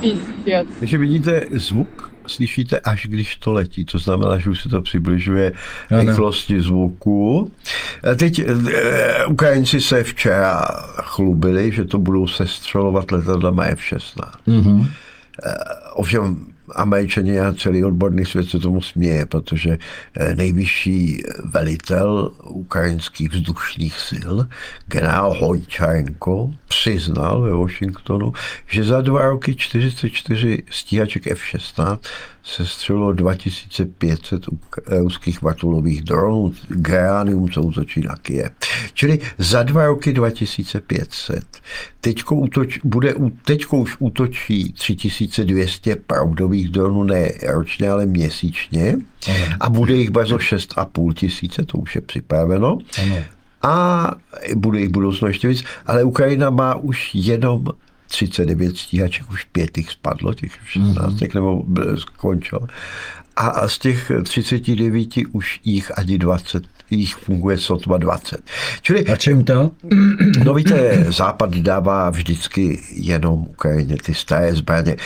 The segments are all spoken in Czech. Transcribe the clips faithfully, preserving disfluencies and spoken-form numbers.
Takže vidíte zvuk, slyšíte, až když to letí. To znamená, že už se to přibližuje rychlosti zvuku. Teď e, Ukrajinci se včera chlubili, že to budou sestřelovat letadlama F šestnáct. Mm-hmm. E, ovšem Američani a celý odborný svět se tomu směje, protože nejvyšší velitel ukrajinských vzdušných sil, generál Hojčarenko, přiznal ve Washingtonu, že za dva roky čtyřicet čtyři stíhaček F šestnáct sestřelilo dva tisíce pět set ruských vrtulových dronů, Geranium, co útočí na Kyjev. Čili za dva roky dva tisíce pět set. Teďko, útoč, bude, teďko už útočí tři tisíce dvě stě pravdových dronů, ne ročně, ale měsíčně. Ano. A bude jich brzo šest a půl tisíce, to už je připraveno. Ano. A bude jich budoucnu ještě víc, ale Ukrajina má už jenom třicet devět stíhaček, už pět jich spadlo, těch šestnáct, mm-hmm. nebo skončilo. A z těch třicet devět už jich ani dvacet, jich funguje sotva dvacet. Čili, a čím to? No víte, Západ dává vždycky jenom Ukrajině ty staré zbraně.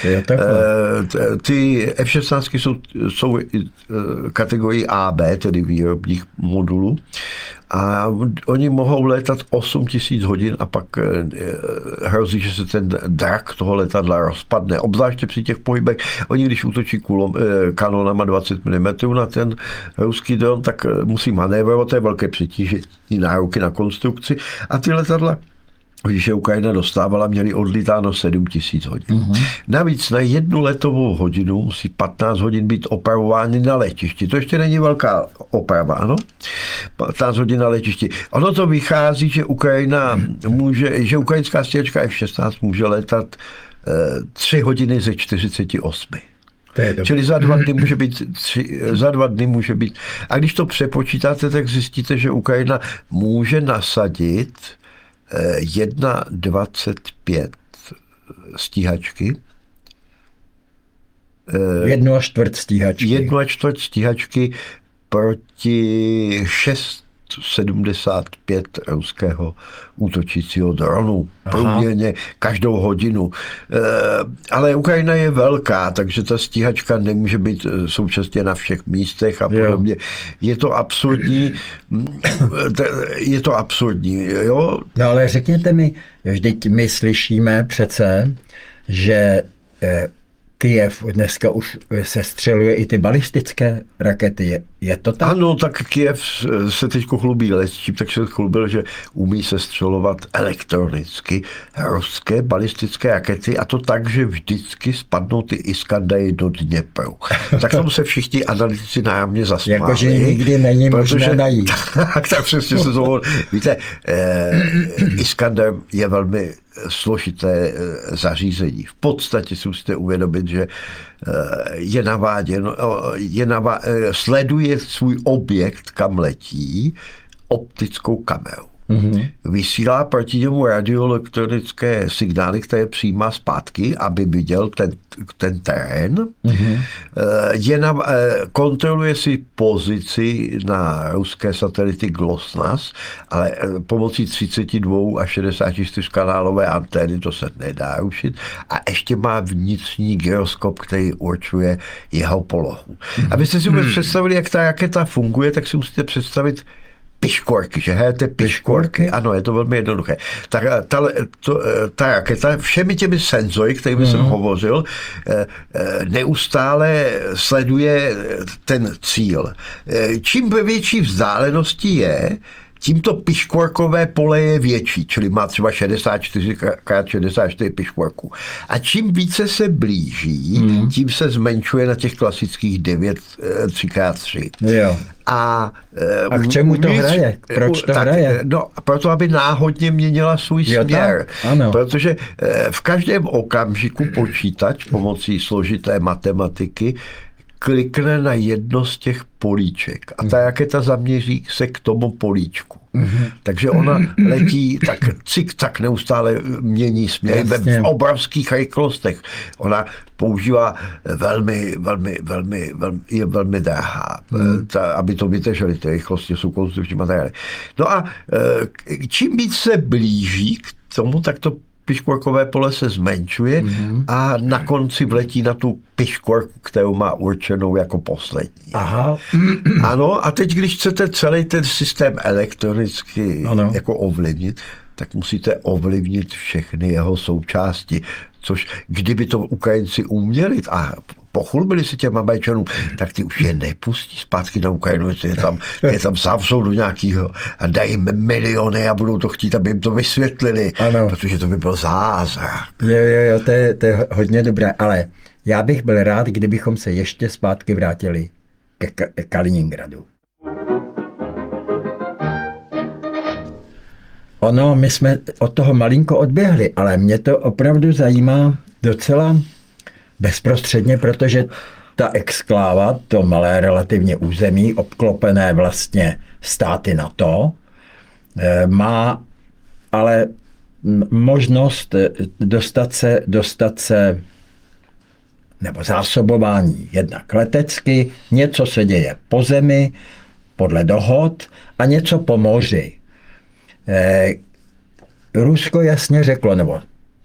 Ty F šestnáct jsou, jsou kategorii A B, tedy výrobních modulů. A oni mohou létat osm tisíc hodin a pak hrozí, že se ten drak toho letadla rozpadne. Obzvláště při těch pohybech. Oni, když útočí kulom, kanonama dvacet milimetrů na ten ruský dron, tak musí manévrovat, to je velké přetížení nároky na konstrukci. A ty letadla, když je Ukrajina dostávala, měli odlítáno sedm tisíc hodin. Mm-hmm. Navíc na jednu letovou hodinu musí patnáct hodin být opravovány na letišti. To ještě není velká oprava, ano? patnáct hodin na letišti. Ono to vychází, že Ukrajina může, že ukrajinská stíhačka F šestnáct může letat eh, tři hodiny ze čtyřicet osm. Čili za dva dny může být, tři, za dva dny může být. A když to přepočítáte, tak zjistíte, že Ukrajina může nasadit jedna dvacet pět stíhačky. Jednu a čtvrt stíhačky. Jednu a čtvrt stíhačky proti šest sedmdesát pět ruského útočícího dronu. Průměrně každou hodinu. Ale Ukrajina je velká, takže ta stíhačka nemůže být současně na všech místech a podobně. Je to absurdní. Je to absurdní, jo? No ale řekněte mi, vždyť my slyšíme přece, že Kyjev dneska už sestřeluje i ty balistické rakety. Je, je to tak? Ano, tak Kyjev se teď chlubí lesčím, tak se chlubil, že umí sestřelovat elektronicky ruské balistické rakety a to tak, že vždycky spadnou ty Iskandery do Dněpru. Tak tomu se všichni analytici nájemně zasmáli. Jakože nikdy není možné najít. Tak, tak přesně se to... Víte, eh, Iskander je velmi složité zařízení. V podstatě si musíte uvědomit, že je naváděn, je navá, sleduje svůj objekt, kam letí, optickou kamerou. Mm-hmm. Vysílá proti němu radioelektronické signály, které přijímá zpátky, aby viděl ten, ten terén. Mm-hmm. Je na, kontroluje si pozici na ruské satelity GLONASS, ale pomocí třicet dva a šedesát čtyři kanálové antény to se nedá rušit. A ještě má vnitřní gyroskop, který určuje jeho polohu. Mm-hmm. Abyste si vůbec představili, jak ta raketa funguje, tak si musíte představit piškorky, že hrajete piškorky? Ano, je to velmi jednoduché. Ta, ta, to, ta raketa všemi těmi senzory, kterými mm. jsem hovořil, neustále sleduje ten cíl. Čím ve větší vzdálenosti je, tímto piškvorkové pole je větší, čili má třeba šedesát čtyři krát šedesát čtyři piškvorků. A čím více se blíží, mm. tím se zmenšuje na těch klasických devět tři krát tři. Jo. A, a k čemu to hraje? Proč to tak, hraje? No, proto, aby náhodně měnila svůj jo, směr. Ano. Protože v každém okamžiku počítač pomocí složité matematiky klikne na jedno z těch políček a ta raketa zaměří se k tomu políčku. Mm-hmm. Takže ona letí tak cik-cak, neustále mění směr v obrovských rychlostech. Ona používá velmi, velmi, velmi, velmi je velmi drahá, mm. ta, aby to vydrželi, ty rychlosti jsou konstrukční materiály. No a čím víc se blíží k tomu, tak to piškvorkové pole se zmenšuje mm-hmm. a na konci vletí na tu piškvorku, kterou má určenou jako poslední. Aha. Ano, a teď, když chcete celý ten systém elektronicky ano. jako ovlivnit, tak musíte ovlivnit všechny jeho součásti, což kdyby to Ukrajinci uměli a pochlubili si těm Američanům, tak ty už je nepustí zpátky na Ukrajinu, je tam, je tam zavřou do nějakého a dají miliony a budou to chtít, aby jim to vysvětlili, ano. protože to by byl zázrak. Jo, jo, jo, to je, to je hodně dobré, ale já bych byl rád, kdybychom se ještě zpátky vrátili ke Kaliningradu. Ono, my jsme od toho malinko odběhli, ale mě to opravdu zajímá docela bezprostředně, protože ta exkláva, to malé relativně území, obklopené vlastně státy NATO, má ale možnost dostat se, dostat se nebo zásobování jednak letecky, něco se děje po zemi, podle dohod a něco po moři. Rusko jasně řeklo, nebo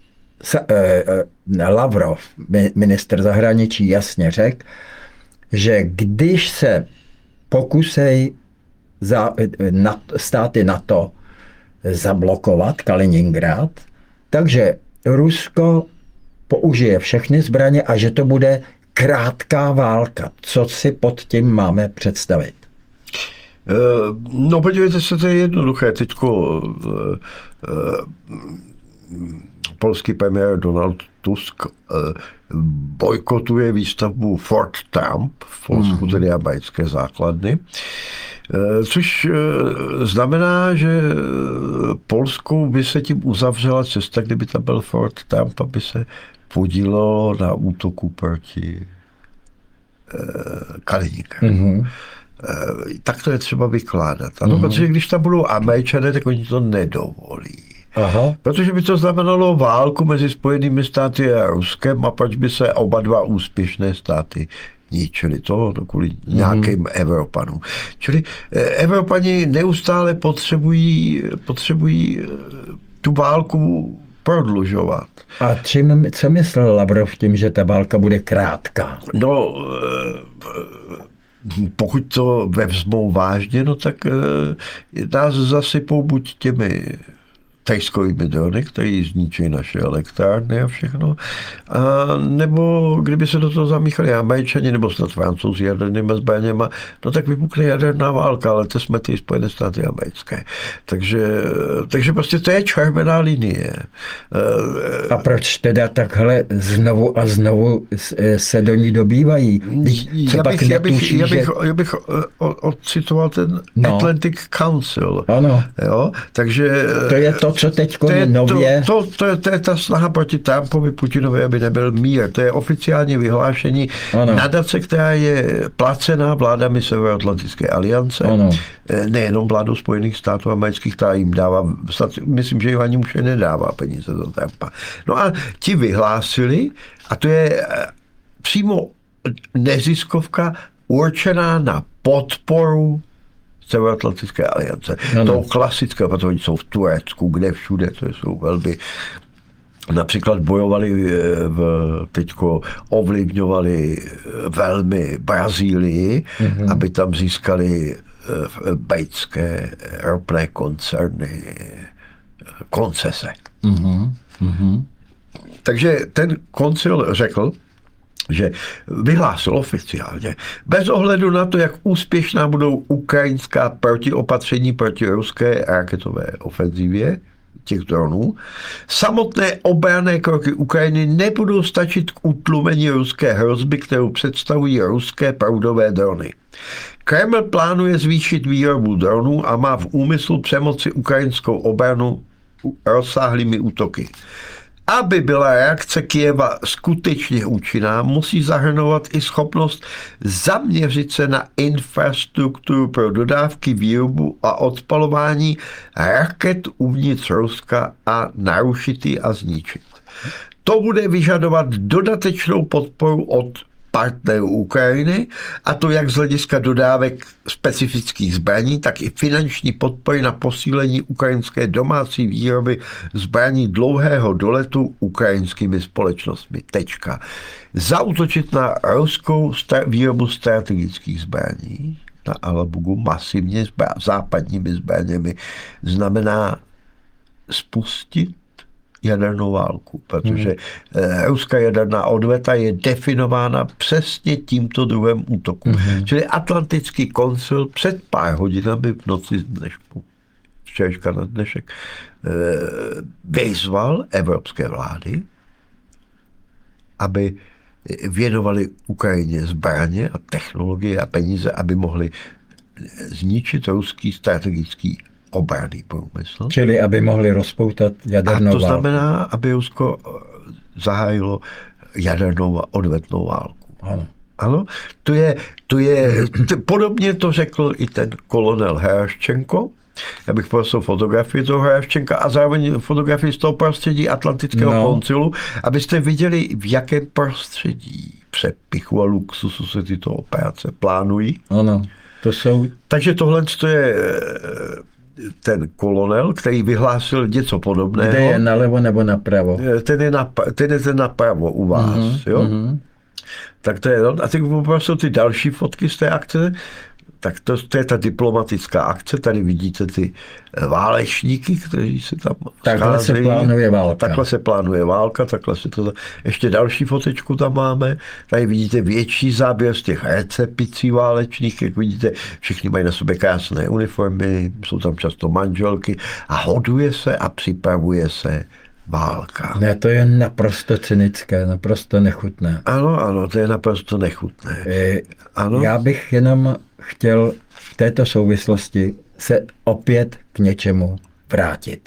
Lavrov, ministr zahraničí, jasně řekl, že když se pokusej za, na, státy NATO zablokovat Kaliningrad, takže Rusko použije všechny zbraně a že to bude krátká válka. Co si pod tím máme představit? No podívejte se, to je jednoduché. Teďko polský premiér Donald Tusk bojkotuje výstavbu Fort Trump v Polsku, mm. tedy americké základny, což znamená, že Polsku by se tím uzavřela cesta, kdyby tam byl Fort Trump, aby se podílelo na útoku proti Kaliningradu. Mm-hmm. Tak to je třeba vykládat. Ano, mm-hmm. protože když tam budou Američané, tak oni to nedovolí. Aha. Protože by to znamenalo válku mezi Spojenými státy a Ruskem a proč by se oba dva úspěšné státy ničili. To kvůli mm. nějakým Evropanům. Čili Evropani neustále potřebují, potřebují tu válku prodlužovat. A čím, co myslel Lavrov tím, že ta válka bude krátká? No, pokud to vezmou vážně, no tak nás zasypou buď těmi tajskovými drony, které zničí naše elektrárny a všechno. A nebo kdyby se do toho zamíchali Američani nebo snad Francouzi jadernými zbraněma, no tak vypukne jaderná válka, ale to jsme ty Spojené státy americké. Takže, takže prostě to je červená linie. A proč teda takhle znovu a znovu se do ní dobývají? Já bych, já, bych, já, bych, já bych odcitoval ten no. Atlantic Council. Ano. Jo? Takže to je to, co teď je nově. To, to, to, je, to je ta snaha proti Trumpovi, Putinovi, aby nebyl mír. To je oficiální vyhlášení ano. nadace, která je placená vládami Severoatlantické aliance. Ano. Nejenom vládou Spojených států amerických, která jim dává, myslím, že jim ani už nedává peníze za Trumpa. No a ti vyhlásili, a to je přímo neziskovka určená na podporu Severoatlantické aliance. No, no. To klasické, protože oni jsou v Turecku, kde všude, to jsou velmi, například bojovali v, teďko ovlivňovali velmi Brazílii, mm-hmm. aby tam získali bejtské ropné koncerny koncese. Mm-hmm. Mm-hmm. Takže ten koncil řekl, že vyhlásil oficiálně, bez ohledu na to, jak úspěšná budou ukrajinská protiopatření proti ruské raketové ofenzivě těch dronů, samotné obranné kroky Ukrajiny nebudou stačit k utlumení ruské hrozby, kterou představují ruské proudové drony. Kreml plánuje zvýšit výrobu dronů a má v úmyslu přemoci ukrajinskou obranu rozsáhlými útoky. Aby byla reakce Kyjeva skutečně účinná, musí zahrnovat i schopnost zaměřit se na infrastrukturu pro dodávky, výrobu a odpalování raket uvnitř Ruska a narušit ji a zničit. To bude vyžadovat dodatečnou podporu od partnerů Ukrajiny, a to jak z hlediska dodávek specifických zbraní, tak i finanční podpory na posílení ukrajinské domácí výroby zbraní dlouhého doletu ukrajinskými společnostmi. Tečka. Zaútočit na ruskou výrobu strategických zbraní na Alabugu masivně zbra- západními zbraněmi znamená spustit jadernou válku, protože mm. ruská jaderná odveta je definována přesně tímto druhem útoku. Mm. Čili Atlantický koncil před pár hodinami v noci z dnešku, včerejška na dnešek, vyzval evropské vlády, aby věnovali Ukrajině zbraně a technologie a peníze, aby mohli zničit ruský strategický obranný průmysl. Čili aby mohli rozpoutat jadernou válku. A to válku. Znamená, aby Rusko zahájilo jadernou odvetnou válku. Ano. Ano, to je, to je, t- podobně to řekl i ten kolonel Heraščenko. Já bych prosil fotografii toho Heraščenka a zároveň fotografii z toho prostředí Atlantického no. koncilu, abyste viděli, v jakém prostředí přepichu a luxusu se tyto operace plánují. Ano, to jsou... Takže tohle je ten kolonel, který vyhlásil něco podobného. Kde je nalevo nebo napravo? Ten je, napra- ten, je ten napravo u vás, uh-huh, jo? Uh-huh. Tak to je, a teď poprosil ty další fotky z té akce, tak to, to je ta diplomatická akce, tady vidíte ty válečníky, kteří se tam Takhle scházejí. se plánuje válka. Takhle se plánuje válka, takhle se to... Ještě další fotečku tam máme, tady vidíte větší záběr z těch recepicí válečných, jak vidíte, všichni mají na sobě krásné uniformy, jsou tam často manželky a hoduje se a připravuje se válka. Ne, to je naprosto cynické, naprosto nechutné. Ano, ano, to je naprosto nechutné. E, ano? Já bych jenom chtěl v této souvislosti se opět k něčemu vrátit.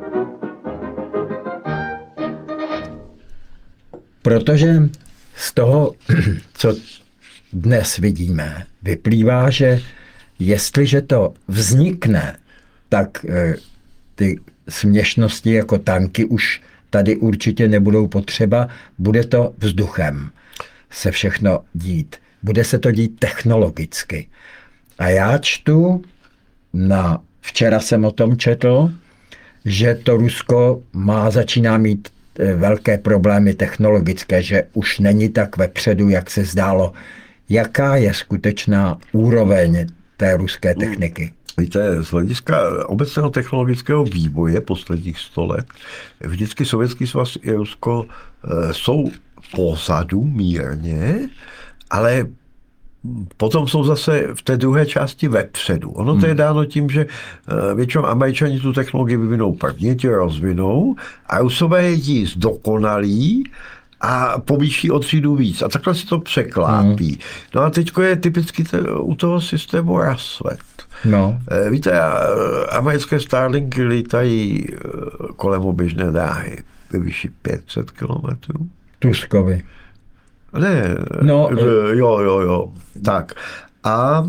Protože z toho, co dnes vidíme, vyplývá, že jestliže to vznikne, tak ty směšnosti jako tanky už tady určitě nebudou potřeba, bude to vzduchem se všechno dít. Bude se to dít technologicky. A já čtu, na, včera jsem o tom četl, že to Rusko má, začíná mít velké problémy technologické, že už není tak vepředu, jak se zdálo. Jaká je skutečná úroveň té ruské techniky? Víte, z hlediska obecného technologického vývoje posledních sto let, vždycky Sovětský svaz i Rusko jsou pozadu mírně, ale potom jsou zase v té druhé části vepředu. Ono to je dáno tím, že většinou Američani tu technologii vyvinou prvně, ti rozvinou a Rusové ji zdokonalí a povýší o třídu víc. A takhle si to překlápí. No a teďko je typicky te, u toho systému Rasvet. No. Víte, americké Starlinky lítají kolem oběžné dráhy ve výši pět set kilometrů. Tuskovi. Ne, no, jo, jo, jo. Tak. A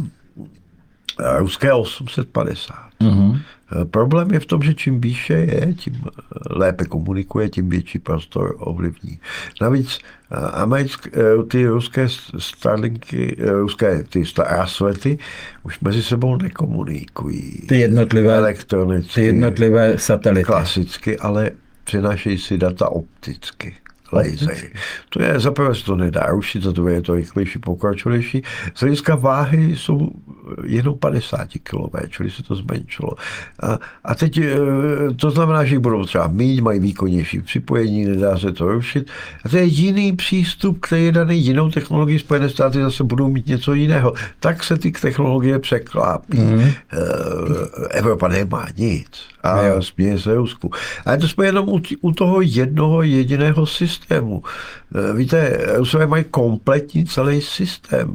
ruské osm set padesát. Uh-huh. Problém je v tom, že čím výše je, tím lépe komunikuje, tím větší prostor ovlivní. Navíc americké, ty ruské Starlinky, ruské ty Rasvety už mezi sebou nekomunikují. Ty jednotlivé, elektronicky, ty jednotlivé satelity. Klasicky, ale přinášejí si data opticky. Lasery. To je, zaprvé se to nedá rušit, za to je to rychlejší, pokročilejší. Z hlediska váhy jsou jenom padesát kilové, čili se to zmenšilo. A, a teď to znamená, že jich budou třeba mít, mají výkonnější připojení, nedá se to rušit. A to je jiný přístup, který je daný jinou technologií. Spojené státy zase budou mít něco jiného. Tak se ty technologie překlápí. Mm-hmm. Evropa nemá nic. A směje se Rusku. Ale to jsme jenom u, u toho jednoho jediného systému. Víte, Rusové mají kompletní celý systém.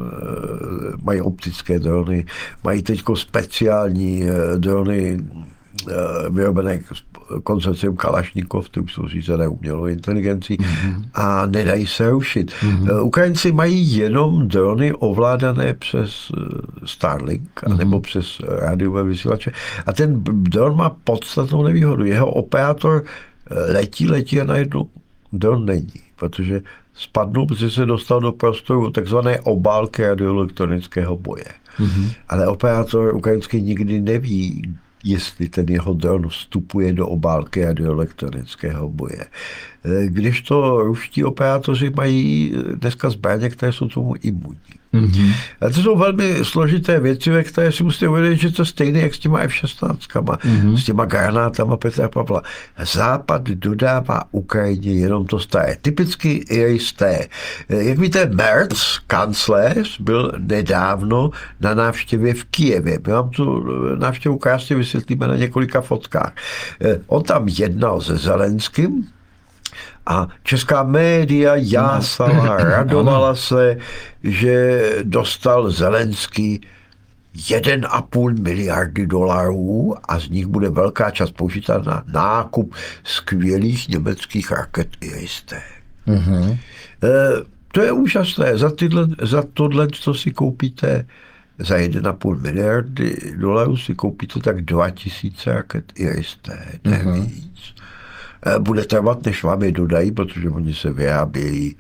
Mají optické drony, mají teďko speciální drony vyrobené konsorcium Kalašnikov, ty už jsou řízené umělou inteligencí mm-hmm. a nedají se rušit. Mm-hmm. Ukrajinci mají jenom drony ovládané přes Starlink mm-hmm. nebo přes rádiové vysílače a ten dron má podstatnou nevýhodu. Jeho operátor letí, letí a najednou dron není, protože spadnul, protože se dostal do prostoru takzvané obálky radioelektronického boje. Mm-hmm. Ale operátor ukrajinský nikdy neví, jestli ten jeho dron vstupuje do obálky radioelektronického boje. Když to ruští operátoři mají dneska zbraně, které jsou tomu imunní. Mm-hmm. A to jsou velmi složité věci, ve které si musíte uvědomit, že to je stejné, jak s těma F šestnáct, mm-hmm. s těma granátama Petra Pavla. Západ dodává Ukrajině jenom to staré. Typicky jisté. Jak víte, Merz, kancléř, byl nedávno na návštěvě v Kyjevě. My vám tu návštěvu krásně vysvětlíme na několika fotkách. On tam jednal se Zelenským, a česká média jásala, radovala se, že dostal Zelenský jeden a půl miliardy dolarů a z nich bude velká část použita na nákup skvělých německých raket Iris-T. Mm-hmm. E, to je úžasné. Za, tyhle, za tohle, co si koupíte za jeden a půl miliardy dolarů, si koupíte tak dva tisíce raket Iris-T, ne mm-hmm. víc. Bude trvat, než vám je dodají, protože oni se vyrábějí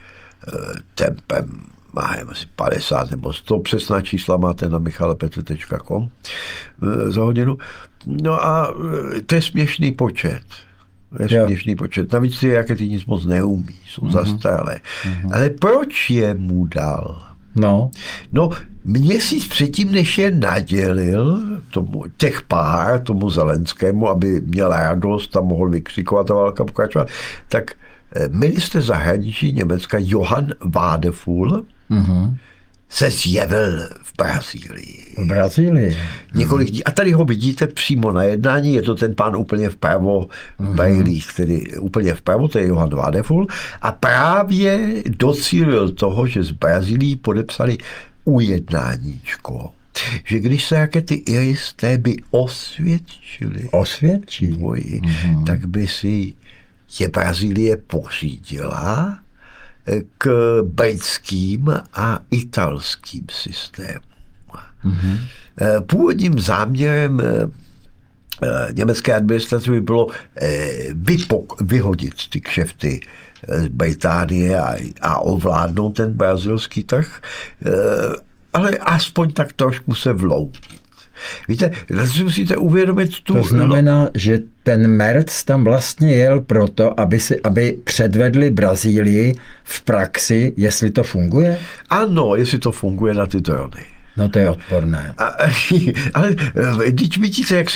tempem, máme asi padesát nebo sto, přesná čísla máte na michalepetre tečka com za hodinu. No a to je směšný počet. To je směšný počet. Navíc ty rakety nic moc neumí, jsou mm-hmm. zastaralé. Mm-hmm. Ale proč je mu dal? No. No, měsíc předtím, než je nadělil tomu, těch pár, tomu Zelenskému, aby měl radost a mohl vykřikovat a válka pokračovat, tak ministr zahraničí Německa Johann Wadefuhl mm-hmm. se zjevil v Brazílii. V Brazílii. Několik dní. A tady ho vidíte přímo na jednání, je to ten pán úplně vpravo, mm-hmm. Bejlí, který úplně vpravo, to je Johann Wadefuhl, a právě docílil toho, že z Brazílii podepsali ujednáníčko, že když se rakety Iris-T by osvědčily, Osvědčí. Boji, mm-hmm. tak by si je Brazílie pořídila k britským a italským systémům. Mm-hmm. Původním záměrem německé administrativy bylo vypok- vyhodit ty kšefty z Británie a, a ovládnout ten brazilský trh, ale aspoň tak trošku se vloudit. Víte, si musíte uvědomit tu... To znamená, že ten Merz tam vlastně jel proto, aby, si, aby předvedli Brazílii v praxi, jestli to funguje? Ano, jestli to funguje na ty drony. No to je odporné. A, ale když vidíte, jak